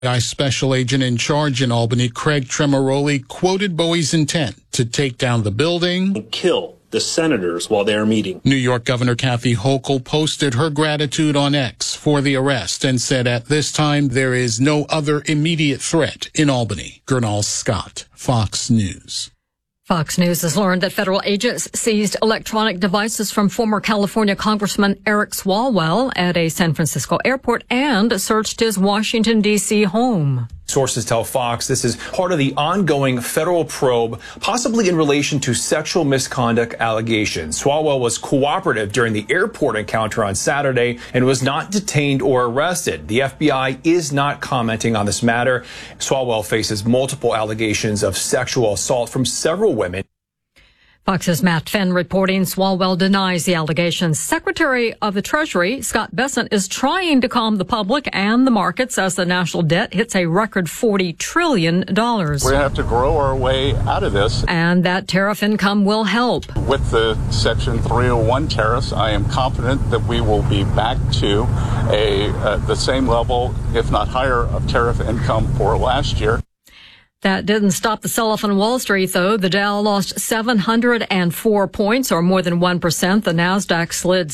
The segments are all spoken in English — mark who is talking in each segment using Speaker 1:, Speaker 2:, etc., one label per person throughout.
Speaker 1: Special agent in charge in Albany, Craig Tremoroli, quoted Bowie's intent to take down the building
Speaker 2: and kill the senators while they are meeting.
Speaker 1: New York Governor Kathy Hochul posted her gratitude on X for the arrest and said at this time there is no other immediate threat in Albany. Gernal Scott, Fox News.
Speaker 3: Fox News has learned that federal agents seized electronic devices from former California Congressman Eric Swalwell at a San Francisco airport and searched his Washington, D.C. home.
Speaker 4: Sources tell Fox this is part of the ongoing federal probe, possibly in relation to sexual misconduct allegations. Swalwell was cooperative during the airport encounter on Saturday and was not detained or arrested. The FBI is not commenting on this matter. Swalwell faces multiple allegations of sexual assault from several women.
Speaker 3: Fox's Matt Finn reporting Swalwell denies the allegations. Secretary of the Treasury, Scott Bessent, is trying to calm the public and the markets as the national debt hits a record $40 trillion.
Speaker 5: We're going to have to grow our way out of this.
Speaker 3: And that tariff income will help.
Speaker 5: With the Section 301 tariffs, I am confident that we will be back to the same level, if not higher, of tariff income for last year.
Speaker 3: That didn't stop the sell-off on Wall Street, though. The Dow lost 704 points, or more than 1%. The Nasdaq slid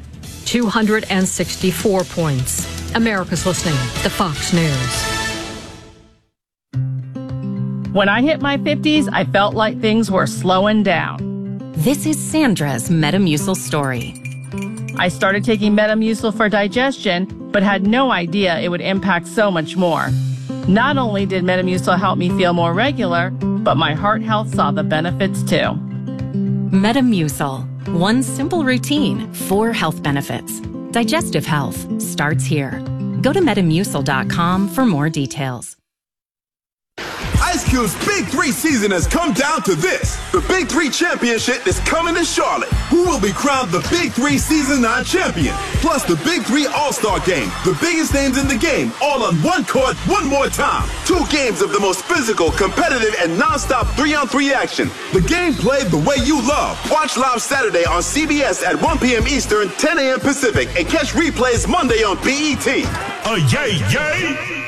Speaker 3: 264 points. America's listening to Fox News.
Speaker 6: When I hit my 50s, I felt like things were slowing down.
Speaker 7: This is Sandra's Metamucil story.
Speaker 6: I started taking Metamucil for digestion, but had no idea it would impact so much more. Not only did Metamucil help me feel more regular, but my heart health saw the benefits too.
Speaker 7: Metamucil. One simple routine, 4 health benefits. Digestive health starts here. Go to Metamucil.com for more details.
Speaker 8: Ice Cube's Big 3 season has come down to this. The Big 3 Championship is coming to Charlotte. Who will be crowned the Big 3 Season 9 champion? Plus the Big 3 All-Star Game. The biggest names in the game, all on one court, one more time. 2 games of the most physical, competitive, and non-stop 3-on-3 action. The game played the way you love. Watch live Saturday on CBS at 1 p.m. Eastern, 10 a.m. Pacific, and catch replays Monday on BET.
Speaker 9: Yay, yay!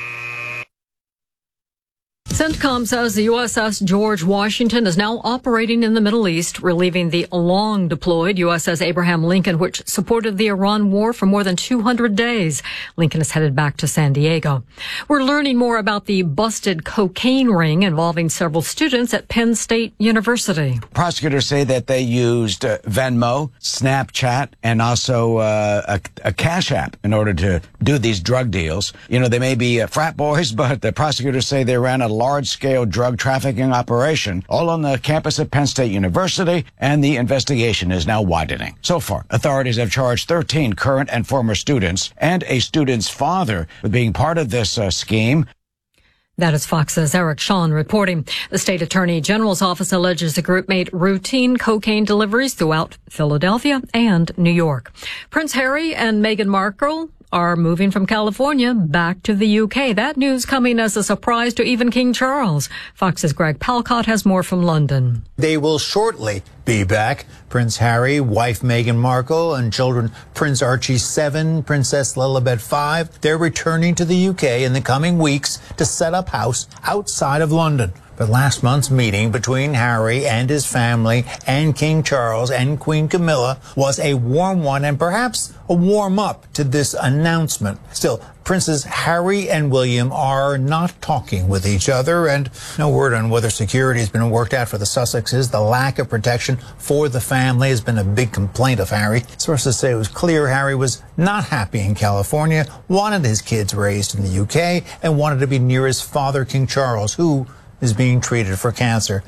Speaker 3: CENTCOM says the USS George Washington is now operating in the Middle East, relieving the long-deployed USS Abraham Lincoln, which supported the Iran war for more than 200 days. Lincoln is headed back to San Diego. We're learning more about the busted cocaine ring involving several students at Penn State University.
Speaker 10: Prosecutors say that they used Venmo, Snapchat, and also a Cash App in order to do these drug deals. You know, they may be frat boys, but the prosecutors say they ran a large-scale drug trafficking operation all on the campus of Penn State University, and the investigation is now widening. So far, authorities have charged 13 current and former students and a student's father with being part of this scheme.
Speaker 3: That is Fox's Eric Shawn reporting. The state attorney general's office alleges the group made routine cocaine deliveries throughout Philadelphia and New York. Prince Harry and Meghan Markle are moving from California back to the UK. That news coming as a surprise to even King Charles. Fox's Greg Palcott has more from London.
Speaker 11: They will shortly be back. Prince Harry, wife Meghan Markle, and children Prince Archie 7, Princess Lilibet 5. They're returning to the UK in the coming weeks to set up house outside of London. But last month's meeting between Harry and his family and King Charles and Queen Camilla was a warm one and perhaps a warm-up to this announcement. Still, Princes Harry and William are not talking with each other, and no word on whether security has been worked out for the Sussexes. The lack of protection for the family has been a big complaint of Harry. Sources say it was clear Harry was not happy in California, wanted his kids raised in the UK, and wanted to be near his father, King Charles, who is being treated for cancer.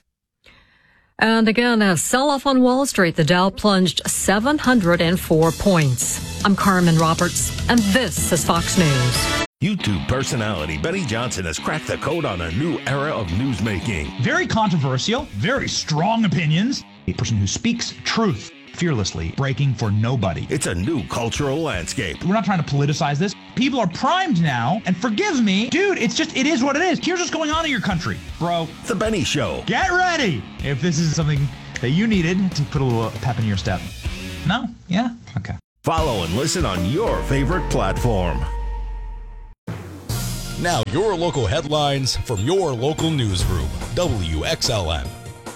Speaker 3: And again, a sell-off on Wall Street. The Dow plunged 704 points. I'm Carmen Roberts, and this is Fox News.
Speaker 9: YouTube personality Benny Johnson has cracked the code on a new era of newsmaking.
Speaker 12: Very controversial, very strong opinions. A person who speaks truth fearlessly, breaking for nobody.
Speaker 9: It's a new cultural landscape.
Speaker 12: We're not trying to politicize this. People are primed now, and forgive me, dude, it is what it is. Here's what's going on in your country, bro.
Speaker 9: The Benny Show.
Speaker 12: Get ready if this is something that you needed to put a little pep in your step. No? Yeah? Okay.
Speaker 9: Follow and listen on your favorite platform.
Speaker 13: Now, your local headlines from your local newsroom, WXLN.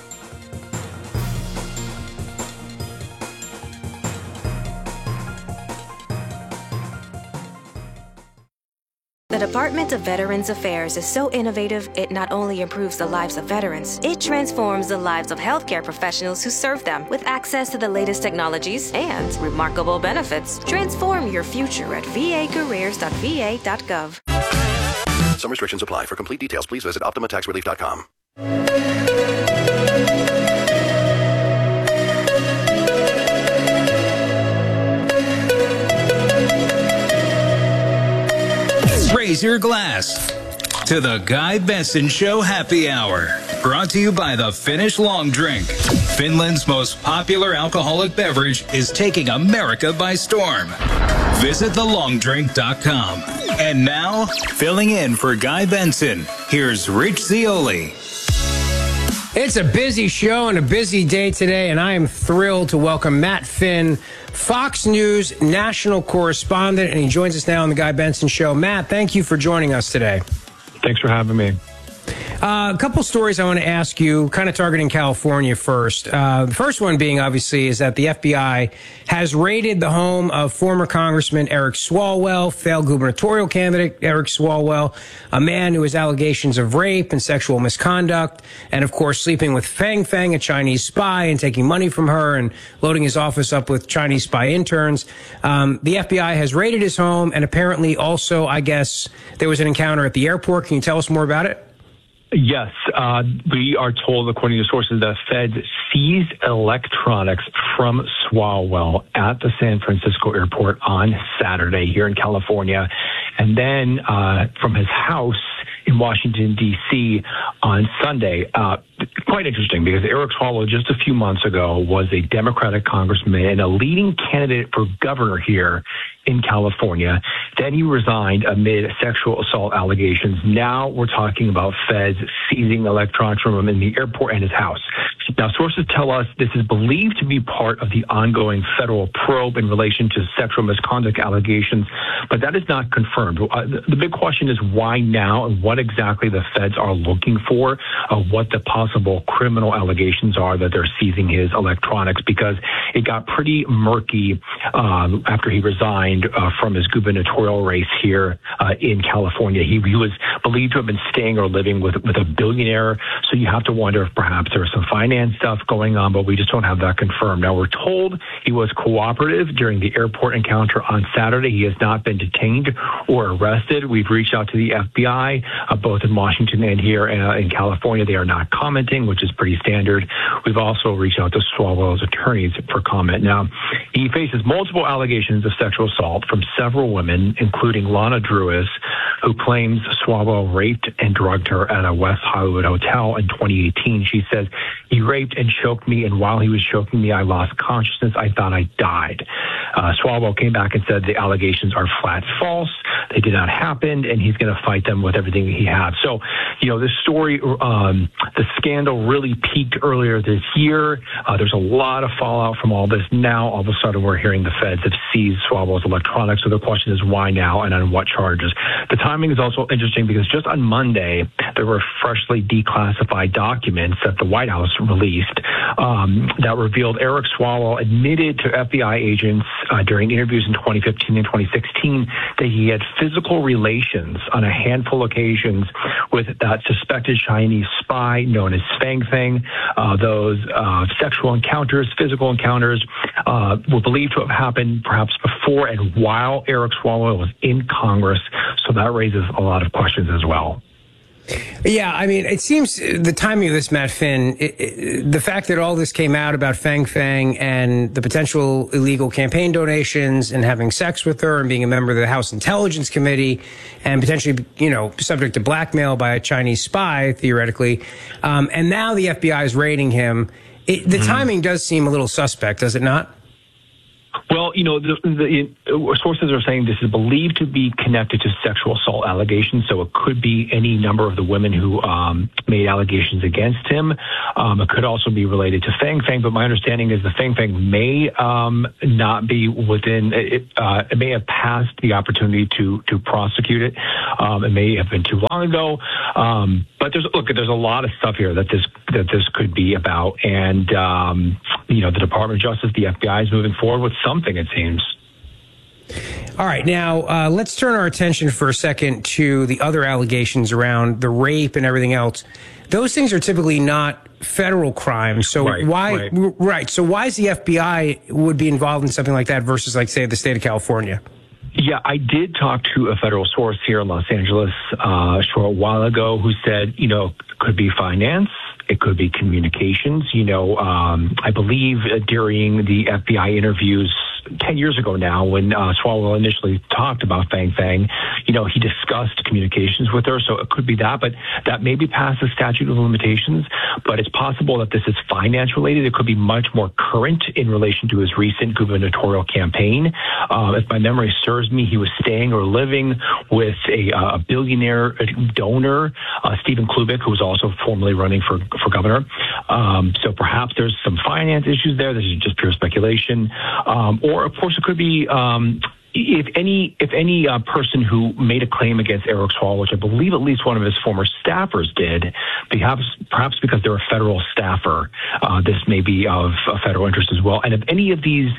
Speaker 14: The Department of Veterans Affairs is so innovative, it not only improves the lives of veterans, it transforms the lives of healthcare professionals who serve them with access to the latest technologies and remarkable benefits. Transform your future at vacareers.va.gov.
Speaker 15: Some restrictions apply. For complete details, please visit OptimaTaxRelief.com.
Speaker 16: Raise your glass to the Guy Benson Show Happy Hour. Brought to you by the Finnish Long Drink. Finland's most popular alcoholic beverage is taking America by storm. Visit thelongdrink.com. And now, filling in for Guy Benson, here's Rich Zioli.
Speaker 17: It's a busy show and a busy day today, and I am thrilled to welcome Matt Finn, Fox News national correspondent, and he joins us now on the Guy Benson Show. Matt, thank you for joining us today.
Speaker 18: Thanks for having me.
Speaker 17: A couple stories I want to ask you, kind of targeting California first. The first one being, obviously, is that the FBI has raided the home of former Congressman Eric Swalwell, failed gubernatorial candidate Eric Swalwell, a man who has allegations of rape and sexual misconduct, and, of course, sleeping with Fang Fang, a Chinese spy, and taking money from her and loading his office up with Chinese spy interns. The FBI has raided his home, and apparently also, I guess, there was an encounter at the airport. Can you tell us more about it?
Speaker 18: Yes, we are told, according to sources, that Feds seized electronics from Swalwell at the San Francisco airport on Saturday here in California, and then from his house in Washington, D.C. on Sunday. Quite interesting, because Eric Swalwell just a few months ago was a Democratic congressman and a leading candidate for governor here in California. Then he resigned amid sexual assault allegations. Now we're talking about Feds seizing electronics from him in the airport and his house. Now, sources tell us this is believed to be part of the ongoing federal probe in relation to sexual misconduct allegations, but that is not confirmed. The big question is why now, and what exactly the Feds are looking for, what the possible criminal allegations are that they're seizing his electronics, because it got pretty murky after he resigned from his gubernatorial race here in California. He was believed to have been staying or living with a billionaire, so you have to wonder if perhaps there was some finance stuff going on, but we just don't have that confirmed. Now, we're told he was cooperative during the airport encounter on Saturday. He has not been detained or arrested. We've reached out to the FBI, both in Washington and here in California. They are not commenting, which is pretty standard. We've also reached out to Swalwell's attorneys for comment. Now, he faces multiple allegations of sexual assault from several women, including Lana Drewis, who claims Swalwell raped and drugged her at a West Hollywood hotel in 2018. She says, "He raped and choked me, and while he was choking me, I lost consciousness. I thought I died." Swalwell came back and said the allegations are flat false. They did not happen, and he's going to fight them with everything he has. So, this story, the scandal really peaked earlier this year. There's a lot of fallout from all this. Now, all of a sudden, we're hearing the Feds have seized Swalwell's electronics. So the question is why now and on what charges? The timing is also interesting because just on Monday, there were freshly declassified documents that the White House released that revealed Eric Swalwell admitted to FBI agents during interviews in 2015 and 2016 that he had physical relations on a handful of occasions with that suspected Chinese spy known as Fang Fang. Those sexual encounters, physical encounters, were believed to have happened perhaps before and while Eric Swalwell was in Congress. So that raises a lot of questions as well.
Speaker 17: Yeah, I mean, it seems the timing of this, Matt Finn, the fact that all this came out about Fang Fang and the potential illegal campaign donations and having sex with her and being a member of the House Intelligence Committee and potentially, subject to blackmail by a Chinese spy, theoretically, and now the FBI is raiding him. The timing does seem a little suspect, does it not?
Speaker 18: Well, the sources are saying this is believed to be connected to sexual assault allegations, so it could be any number of the women who made allegations against him. It could also be related to Fang Fang, but my understanding is the Fang Fang may not be within it. It may have passed the opportunity to prosecute it. It may have been too long ago. But there's a lot of stuff here that this could be about, and the Department of Justice, the FBI is moving forward with something, it seems.
Speaker 17: All right, now let's turn our attention for a second to the other allegations around the rape and everything else. Those things are typically not federal crimes. So why is the FBI would be involved in something like that versus, like, say, the state of California?
Speaker 18: Yeah, I did talk to a federal source here in Los Angeles a short while ago who said, could be finance. It could be communications. I believe during the FBI interviews 10 years ago now, when Swalwell initially talked about Fang Fang, he discussed communications with her. So it could be that, but that may be past the statute of limitations. But it's possible that this is finance related. It could be much more current in relation to his recent gubernatorial campaign. If my memory serves me, he was staying or living with a billionaire donor, Stephen Klubik, who was also formerly running for governor. So perhaps there's some finance issues there. This is just pure speculation. Or, of course, it could be if any person who made a claim against Eric Swalwell, which I believe at least one of his former staffers did, perhaps because they're a federal staffer, this may be of a federal interest as well. And if any of these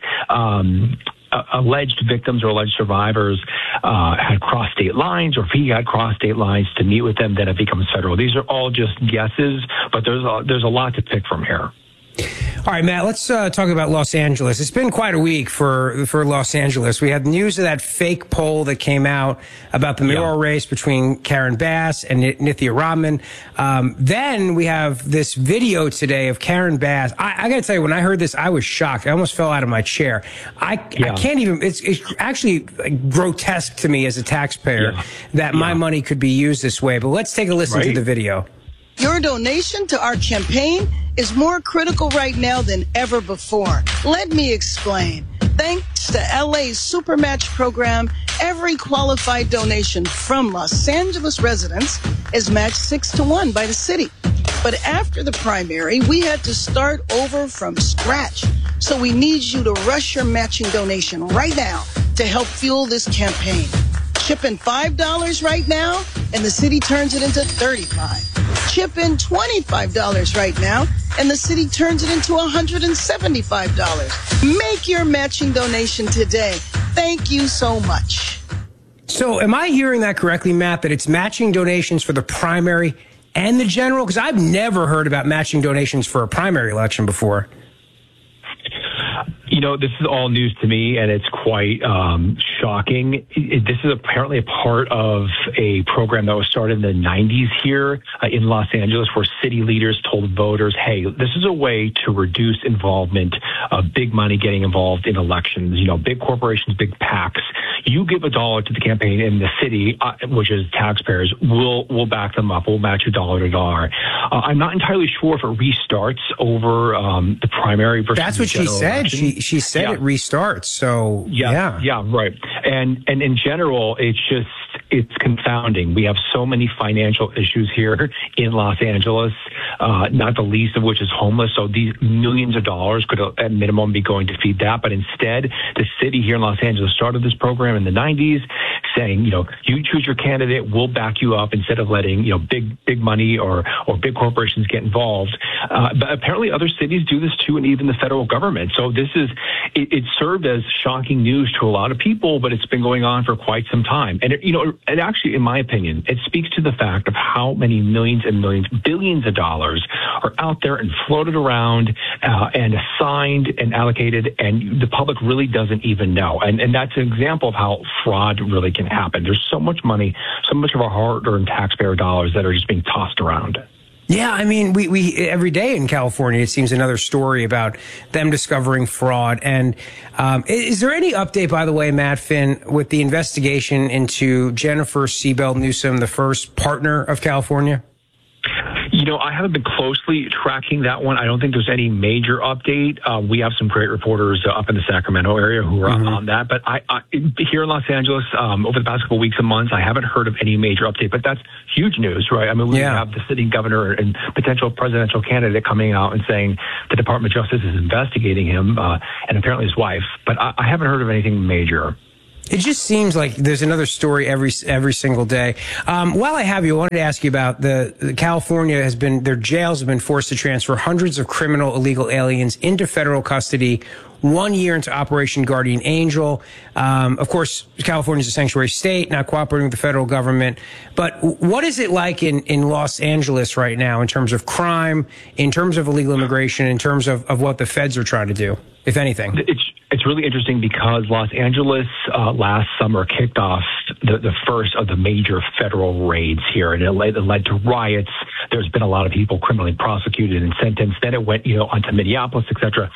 Speaker 18: alleged victims or alleged survivors had crossed state lines, or if he had crossed state lines to meet with them, then it becomes federal. These are all just guesses, but there's a lot to pick from here.
Speaker 17: All right, Matt, let's talk about Los Angeles. It's been quite a week for Los Angeles. We had news of that fake poll that came out about the mayoral race between Karen Bass and Nithya Rodman. Then we have this video today of Karen Bass. I got to tell you, when I heard this, I was shocked. I almost fell out of my chair. I can't even, it's actually grotesque to me as a taxpayer that my money could be used this way. But let's take a listen to the video.
Speaker 19: Your donation to our campaign is more critical right now than ever before. Let me explain. Thanks to LA's Supermatch program, every qualified donation from Los Angeles residents is matched 6-1 by the city. But after the primary, we had to start over from scratch. So we need you to rush your matching donation right now to help fuel this campaign. Chip in $5 right now, and the city turns it into $35. Chip in $25 right now, and the city turns it into $175. Make your matching donation today. Thank you so much.
Speaker 17: So am I hearing that correctly, Matt, that it's matching donations for the primary and the general? Because I've never heard about matching donations for a primary election before.
Speaker 18: This is all news to me, and it's quite shocking. This is apparently a part of a program that was started in the 90s here in Los Angeles, where city leaders told voters, hey, this is a way to reduce involvement of big money getting involved in elections. Big corporations, big PACs. You give $1 to the campaign, in the city, which is taxpayers, we'll back them up. We'll match you dollar to dollar. I'm not entirely sure if it restarts over the primary versus
Speaker 17: That's what she said.
Speaker 18: Election.
Speaker 17: She said it restarts. So
Speaker 18: yeah, right. And in general, it's confounding. We have so many financial issues here in Los Angeles, not the least of which is homeless. So these millions of dollars could at minimum be going to feed that. But instead, the city here in Los Angeles started this program in the 90s saying, you choose your candidate, we'll back you up, instead of letting, big money or big corporations get involved. But apparently other cities do this too, and even the federal government. So it served as shocking news to a lot of people, but it's been going on for quite some time. And it actually, in my opinion, it speaks to the fact of how many millions and millions, billions of dollars are out there and floated around and assigned and allocated, and the public really doesn't even know. And that's an example of how fraud really can happen. There's so much money, so much of our hard-earned taxpayer dollars that are just being tossed around.
Speaker 17: Yeah, I mean, we every day in California, it seems another story about them discovering fraud. And is there any update, by the way, Matt Finn, with the investigation into Jennifer Seabell Newsom, the first partner of California?
Speaker 18: I haven't been closely tracking that one. I don't think there's any major update. We have some great reporters up in the Sacramento area who are on that. But I here in Los Angeles, over the past couple of weeks and months, I haven't heard of any major update. But that's huge news, right? I mean, we have the sitting governor and potential presidential candidate coming out and saying the Department of Justice is investigating him and apparently his wife. But I haven't heard of anything major.
Speaker 17: It just seems like there's another story every single day. While I have you, I wanted to ask you about the California their jails have been forced to transfer hundreds of criminal illegal aliens into federal custody 1 year into Operation Guardian Angel. Of course, California is a sanctuary state, not cooperating with the federal government. But what is it like in Los Angeles right now in terms of crime, in terms of illegal immigration, in terms of what the feds are trying to do, if anything?
Speaker 18: It's really interesting because Los Angeles last summer kicked off the first of the major federal raids here, and it led to riots. There's been a lot of people criminally prosecuted and sentenced. Then it went, onto Minneapolis, etc.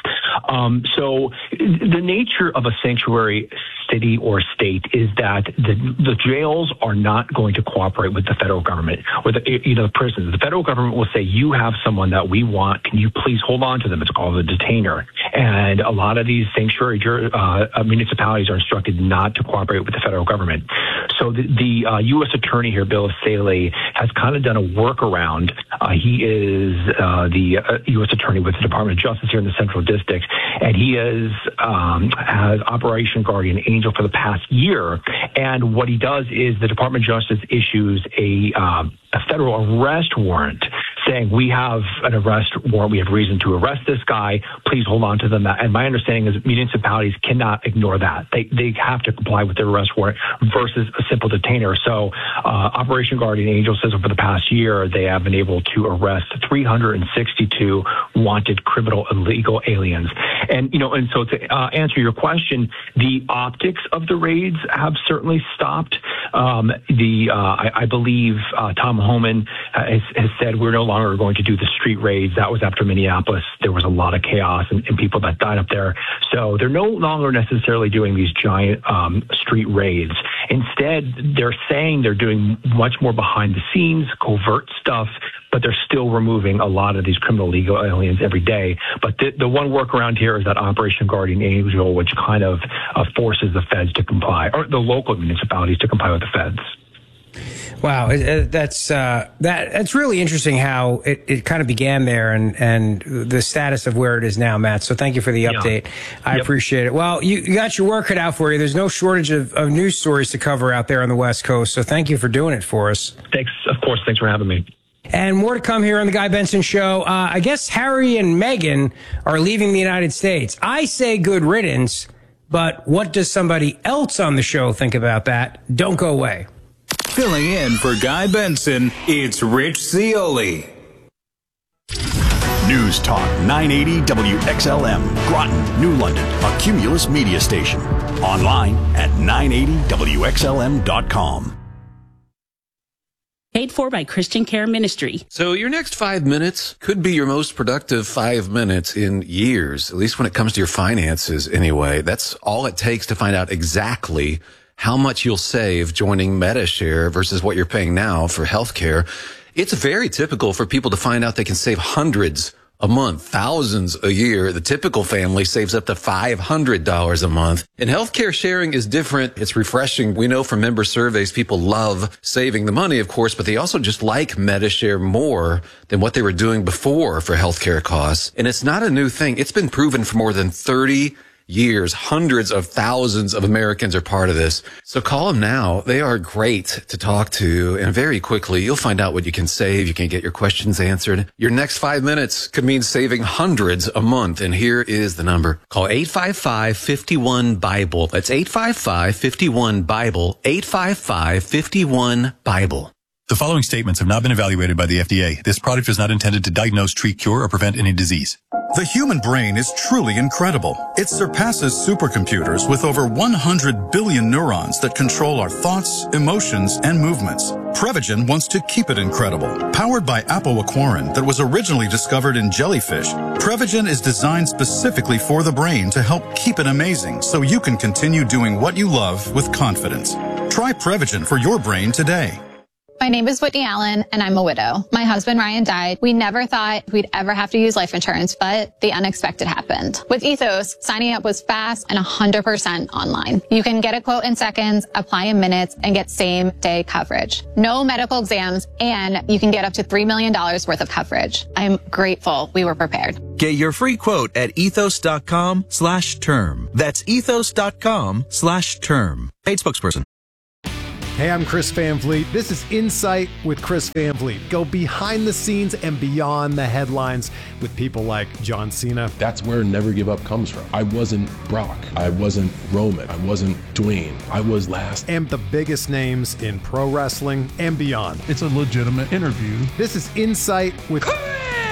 Speaker 18: So the nature of a sanctuary city or state is that the jails are not going to cooperate with the federal government or the prisons. The federal government will say, you have someone that we want. Can you please hold on to them? It's called a detainer. And a lot of these sanctuary municipalities are instructed not to cooperate with the federal government. So the U.S. attorney here, Bill Saley, has kind of done a workaround. He is the U.S. attorney with the Department of Justice here in the Central District, and he has Operation Guardian Angel for the past year. And what he does is the Department of Justice issues a federal arrest warrant saying, we have an arrest warrant, we have reason to arrest this guy, please hold on to them. And my understanding is municipalities cannot ignore that. They have to comply with their arrest warrant versus a simple detainer. So Operation Guardian Angel says over the past year, they have been able to arrest 362 wanted criminal illegal aliens. And so to answer your question, the optics of the raids have certainly stopped. I believe Tom Homan has said we're no longer going to do the street raids. That was after Minneapolis. There was a lot of chaos and people that died up there. So they're no longer necessarily doing these giant street raids. Instead, they're saying they're doing much more behind the scenes, covert stuff, but they're still removing a lot of these criminal illegal aliens every day. But the one workaround here is that Operation Guardian Angel, which kind of forces the feds to comply, or the local municipalities to comply with the feds.
Speaker 17: Wow, that's really interesting how it kind of began there and the status of where it is now, Matt. So thank you for the update. I appreciate it. Well, you got your work cut out for you. There's no shortage of news stories to cover out there on the West Coast. So thank you for doing it for us.
Speaker 18: Thanks. Of course. Thanks for having me.
Speaker 17: And more to come here on the Guy Benson Show. I guess Harry and Meghan are leaving the United States. I say good riddance, but what does somebody else on the show think about that? Don't go away.
Speaker 16: Filling in for Guy Benson, it's Rich Zeoli.
Speaker 20: News Talk 980 WXLM, Groton, New London, a Cumulus media station. Online at 980WXLM.com.
Speaker 21: Paid for by Christian Care Ministry.
Speaker 22: So your next 5 minutes could be your most productive 5 minutes in years, at least when it comes to your finances anyway. That's all it takes to find out exactly how much you'll save joining Medi-Share versus what you're paying now for healthcare. It's very typical for people to find out they can save hundreds a month, thousands a year. The typical family saves up to $500 a month. And healthcare sharing is different. It's refreshing. We know from member surveys, people love saving the money, of course, but they also just like Medi-Share more than what they were doing before for healthcare costs. And it's not a new thing. It's been proven for more than 30 years. Hundreds of thousands of Americans are part of this. So call them now. They are great to talk to. And very quickly, you'll find out what you can save. You can get your questions answered. Your next 5 minutes could mean saving hundreds a month. And here is the number. Call 855-51-BIBLE. That's 855-51-BIBLE. 855-51-BIBLE.
Speaker 23: The following statements have not been evaluated by the FDA. This product is not intended to diagnose, treat, cure, or prevent any disease.
Speaker 24: The human brain is truly incredible. It surpasses supercomputers with over 100 billion neurons that control our thoughts, emotions, and movements. Prevagen wants to keep it incredible. Powered by apoaquarin that was originally discovered in jellyfish, Prevagen is designed specifically for the brain to help keep it amazing so you can continue doing what you love with confidence. Try Prevagen for your brain today.
Speaker 1: My name is Whitney Allen, and I'm a widow. My husband, Ryan, died. We never thought we'd ever have to use life insurance, but the unexpected happened. With Ethos, signing up was fast and 100% online. You can get a quote in seconds, apply in minutes, and get same-day coverage. No medical exams, and you can get up to $3 million worth of coverage. I'm grateful we were prepared.
Speaker 2: Get your free quote at ethos.com/term. That's ethos.com/term. Paid spokesperson.
Speaker 4: Hey, I'm Chris Van Vliet. This is Insight with Chris Van Vliet. Go behind the scenes and beyond the headlines with people like John Cena.
Speaker 5: That's where Never Give Up comes from. I wasn't Brock. I wasn't Roman. I wasn't Dwayne. I was last.
Speaker 4: And the biggest names in pro wrestling and beyond.
Speaker 25: It's a legitimate interview.
Speaker 4: This is Insight with
Speaker 26: Chris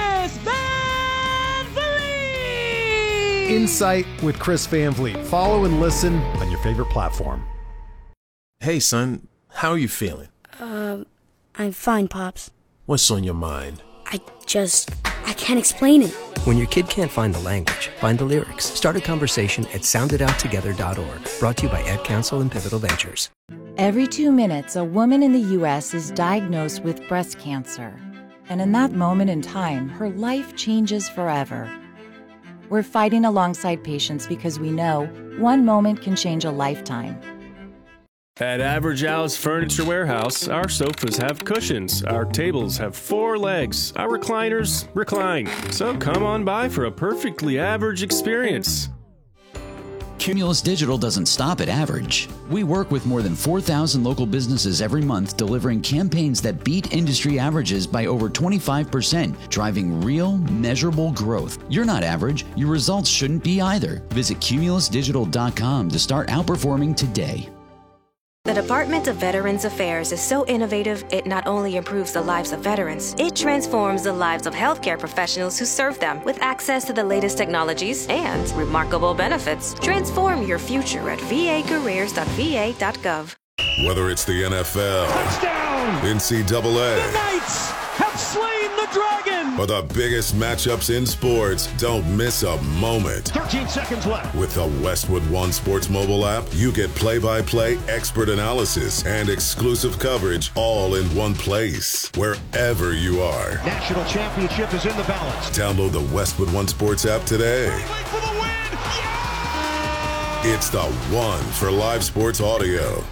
Speaker 26: Van Vliet.
Speaker 4: Insight with Chris Van Vliet. Follow and listen on your favorite platform.
Speaker 27: Hey, son. How are you feeling?
Speaker 28: I'm fine, Pops.
Speaker 27: What's on your mind?
Speaker 28: I can't explain it.
Speaker 29: When your kid can't find the language, find the lyrics. Start a conversation at sounditouttogether.org. Brought to you by Ad Council and Pivotal Ventures.
Speaker 30: Every 2 minutes, a woman in the U.S. is diagnosed with breast cancer. And in that moment in time, her life changes forever. We're fighting alongside patients because we know one moment can change a lifetime.
Speaker 31: At Average Al's Furniture Warehouse, our sofas have cushions, our tables have 4 legs, our recliners recline. So come on by for a perfectly average experience.
Speaker 32: Cumulus Digital doesn't stop at average. We work with more than 4,000 local businesses every month, delivering campaigns that beat industry averages by over 25%, driving real, measurable growth. You're not average. Your results shouldn't be either. Visit cumulusdigital.com to start outperforming today.
Speaker 14: The Department of Veterans Affairs is so innovative, it not only improves the lives of veterans, it transforms the lives of healthcare professionals who serve them with access to the latest technologies and remarkable benefits. Transform your future at vacareers.va.gov.
Speaker 33: Whether it's the NFL, touchdown, NCAA,
Speaker 26: the Knights have slain the dragon,
Speaker 33: or the biggest matchups in sports, don't miss a moment.
Speaker 26: 13 seconds left.
Speaker 33: With the Westwood One Sports mobile app, you get play-by-play expert analysis and exclusive coverage all in one place, wherever you are.
Speaker 26: National championship is in the balance.
Speaker 33: Download the Westwood One Sports app today.
Speaker 26: For the win. Yeah!
Speaker 33: It's the one for live sports audio.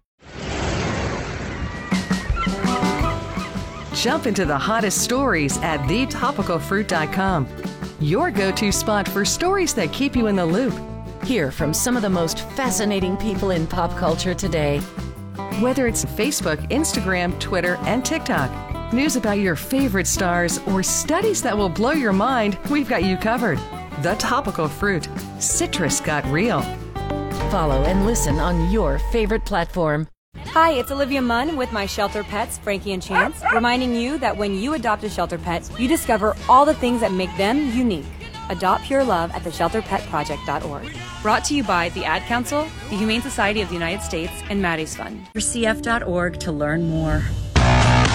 Speaker 34: Jump into the hottest stories at thetopicalfruit.com. Your go-to spot for stories that keep you in the loop. Hear from some of the most fascinating people in pop culture today. Whether it's Facebook, Instagram, Twitter, and TikTok, news about your favorite stars, or studies that will blow your mind, we've got you covered. The Topical Fruit. Citrus got real. Follow and listen on your favorite platform.
Speaker 35: Hi, it's Olivia Munn with my shelter pets, Frankie and Chance, reminding you that when you adopt a shelter pet, you discover all the things that make them unique. Adopt pure love at theshelterpetproject.org. Brought to you by the Ad Council, the Humane Society of the United States, and Maddie's Fund.
Speaker 36: CF.org to learn more.